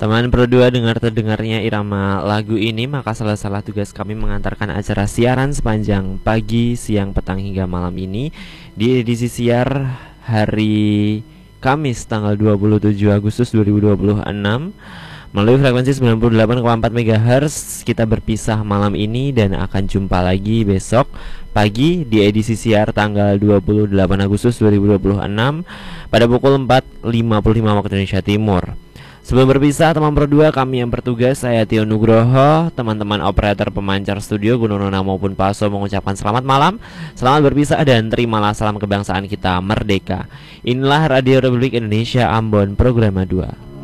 Teman berdua dengar terdengarnya irama lagu ini, maka salah tugas kami mengantarkan acara siaran sepanjang pagi, siang, petang hingga malam ini di edisi siar hari Kamis tanggal 27 Agustus 2026 melalui frekuensi 98,4 MHz. Kita berpisah malam ini dan akan jumpa lagi besok pagi di edisi siar tanggal 28 Agustus 2026 pada pukul 4.55 waktu Indonesia Timur. Sebelum berpisah, teman berdua kami yang bertugas, saya Tio Nugroho, teman-teman operator pemancar studio Gunung Nona maupun Paso mengucapkan selamat malam, selamat berpisah dan terimalah salam kebangsaan kita merdeka. Inilah Radio Republik Indonesia Ambon Programa 2.